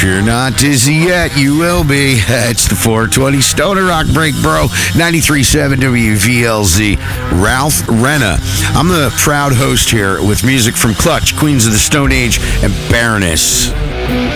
you're not dizzy yet, you will be. It's the 420 Stoner Rock Break, bro. 93.7 WVLZ. Ralph Renna. I'm the proud host here with music from Clutch, Queens of the Stone Age, and Baroness.